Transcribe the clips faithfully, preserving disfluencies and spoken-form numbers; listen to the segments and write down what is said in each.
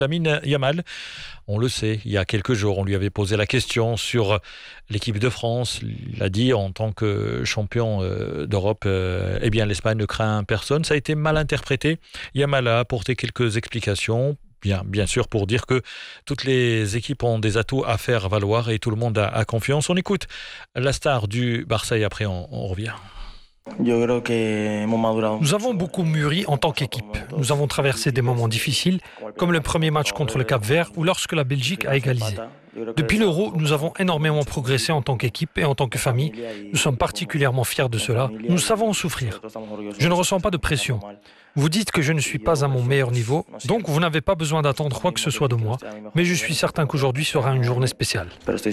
Lamine Yamal, on le sait, il y a quelques jours, on lui avait posé la question sur l'équipe de France. Il a dit en tant que champion euh, d'Europe, euh, eh bien l'Espagne ne craint personne. Ça a été mal interprété. Yamal a apporté quelques explications. Bien, bien sûr, pour dire que toutes les équipes ont des atouts à faire valoir et tout le monde a, a confiance. On écoute la star du Barça et après on, on revient. Nous avons beaucoup mûri en tant qu'équipe. Nous avons traversé des moments difficiles, comme le premier match contre le Cap-Vert ou lorsque la Belgique a égalisé. Depuis l'Euro, nous avons énormément progressé en tant qu'équipe et en tant que famille. Nous sommes particulièrement fiers de cela. Nous savons souffrir. Je ne ressens pas de pression. Vous dites que je ne suis pas à mon meilleur niveau, donc vous n'avez pas besoin d'attendre quoi que ce soit de moi. Mais je suis certain qu'aujourd'hui sera une journée spéciale.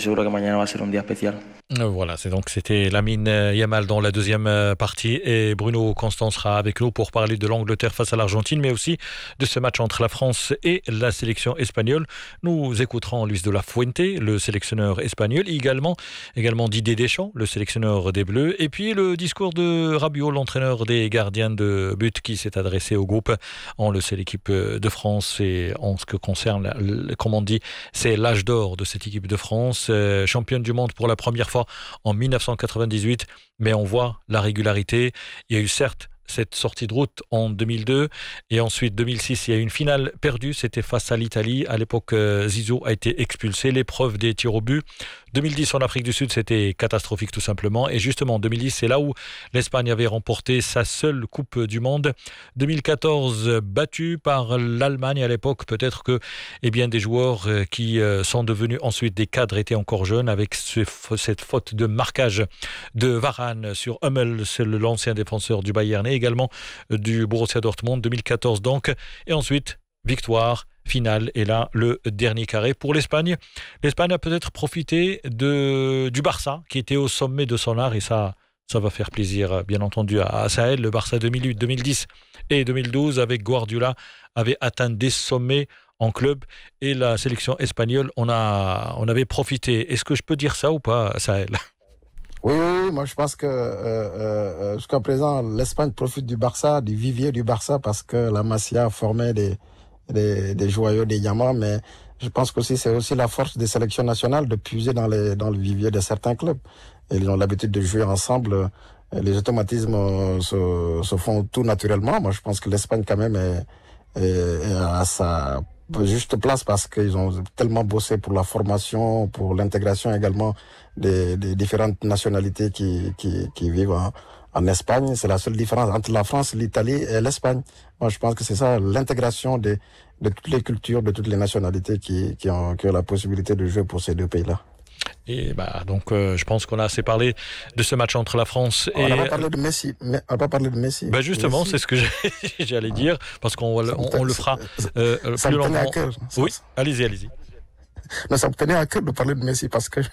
Voilà, c'est donc c'était Lamine Yamal dans la deuxième partie et Bruno Constant sera avec nous pour parler de l'Angleterre face à l'Argentine, mais aussi de ce match entre la France et la sélection espagnole. Nous écouterons Luis de la Fuente, le sélectionneur espagnol, également, également Didier Deschamps, le sélectionneur des Bleus, et puis le discours de Rabiot, l'entraîneur des gardiens de but qui s'est adressé au groupe. On le sait, l'équipe de France, et en ce que concerne, comme on dit, c'est l'âge d'or de cette équipe de France, euh, championne du monde pour la première fois en dix-neuf cent quatre-vingt-dix-huit, mais on voit la régularité. Il y a eu certes cette sortie de route en deux mille deux et ensuite deux mille six, il y a eu une finale perdue, c'était face à l'Italie. À l'époque, Zizou a été expulsé, l'épreuve des tirs au but. deux mille dix en Afrique du Sud, c'était catastrophique tout simplement. Et justement, en deux mille dix, c'est là où l'Espagne avait remporté sa seule Coupe du Monde. deux mille quatorze, battue par l'Allemagne à l'époque. Peut-être que eh bien, des joueurs qui sont devenus ensuite des cadres étaient encore jeunes avec ce, cette faute de marquage de Varane sur Hummel, c'est l'ancien défenseur du Bayern et également du Borussia Dortmund. deux mille quatorze donc. Et ensuite, victoire finale, et là, le dernier carré pour l'Espagne. L'Espagne a peut-être profité de, du Barça, qui était au sommet de son art, et ça, ça va faire plaisir, bien entendu, à Sahel. Le Barça deux mille huit, deux mille dix et deux mille douze, avec Guardiola, avait atteint des sommets en club, et la sélection espagnole, on, a, on avait profité. Est-ce que je peux dire ça ou pas, Sahel ? Oui, oui, oui, moi je pense que euh, euh, jusqu'à présent, l'Espagne profite du Barça, du vivier du Barça, parce que la Masia formait des Des, des joyaux, des diamants, mais je pense que c'est aussi la force des sélections nationales de puiser dans, les, dans le vivier de certains clubs. Et ils ont l'habitude de jouer ensemble. Les automatismes se, se font tout naturellement. Moi, je pense que l'Espagne, quand même, est, est, est à sa juste place parce qu'ils ont tellement bossé pour la formation, pour l'intégration également des, des différentes nationalités qui, qui, qui vivent en, en Espagne. C'est la seule différence entre la France, l'Italie et l'Espagne. Moi, je pense que c'est ça, l'intégration de, de toutes les cultures, de toutes les nationalités qui, qui, ont, qui ont la possibilité de jouer pour ces deux pays-là. Et bah, donc, euh, je pense qu'on a assez parlé de ce match entre la France et... On n'a pas parlé de Messi. Mais on n'a pas parlé de Messi. Bah justement, Messi. C'est ce que j'allais dire, parce qu'on on, on le fera euh, ça plus me tenait longtemps. à cœur. Oui, allez-y, allez-y. Non, ça me tenait à cœur de parler de Messi parce que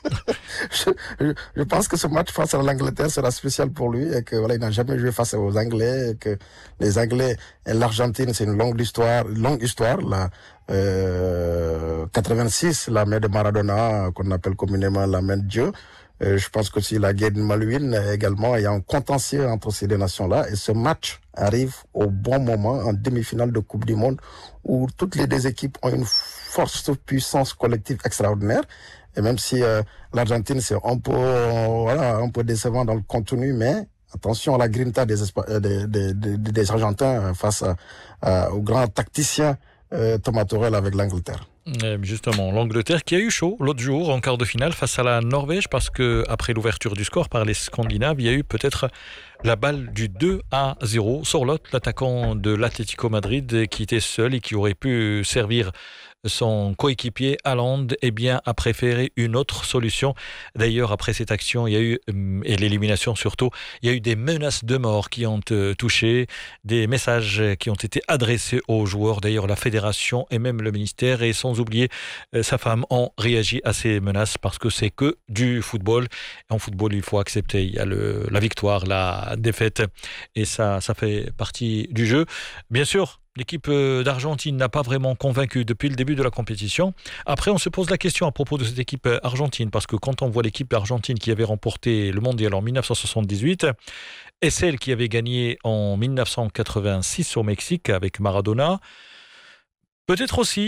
je, je, je pense que ce match face à l'Angleterre sera spécial pour lui et que voilà, il n'a jamais joué face aux Anglais et que les Anglais et l'Argentine, c'est une longue histoire, une longue histoire. La euh, quatre-vingt-six, la main de Maradona, qu'on appelle communément la main de Dieu. Euh, je pense que si la guerre de Malouine également, il y a un contentieux entre ces deux nations-là. Et ce match arrive au bon moment, en demi-finale de Coupe du Monde, où toutes les deux équipes ont une force de puissance collective extraordinaire. Et même si euh, l'Argentine, c'est un peu, euh, voilà, un peu décevant dans le contenu, mais attention à la grinta des, Espa- des, des, des, des Argentins face à, à, au grand tacticien euh, Thomas Tuchel avec l'Angleterre. Justement, l'Angleterre qui a eu chaud l'autre jour en quart de finale face à la Norvège, parce que après l'ouverture du score par les Scandinaves, il y a eu peut-être la balle du deux à zéro. Sorloth, l'attaquant de l'Atlético Madrid, qui était seul et qui aurait pu servir son coéquipier Haaland, eh bien, a préféré une autre solution. D'ailleurs, après cette action, il y a eu, et l'élimination surtout, il y a eu des menaces de mort qui ont touché, des messages qui ont été adressés aux joueurs. D'ailleurs, la fédération et même le ministère, et sans oublier sa femme, ont réagi à ces menaces parce que c'est que du football. En football, il faut accepter. Il y a le, la victoire, la défaite, et ça, ça fait partie du jeu. Bien sûr, l'équipe d'Argentine n'a pas vraiment convaincu depuis le début de la compétition. Après, on se pose la question à propos de cette équipe argentine, parce que quand on voit l'équipe argentine qui avait remporté le mondial en dix-neuf cent soixante-dix-huit et celle qui avait gagné en dix-neuf cent quatre-vingt-six au Mexique avec Maradona, peut-être aussi